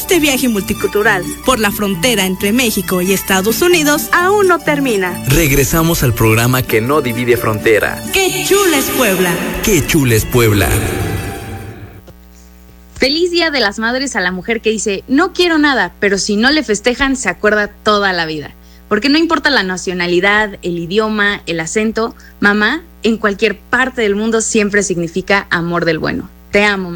Este viaje multicultural por la frontera entre México y Estados Unidos aún no termina. Regresamos al programa que no divide frontera. ¡Qué chula es Puebla! ¡Qué chula es Puebla! Feliz Día de las Madres a la mujer que dice, no quiero nada, pero si no le festejan se acuerda toda la vida. Porque no importa la nacionalidad, el idioma, el acento, mamá en cualquier parte del mundo siempre significa amor del bueno. Te amo, mamá.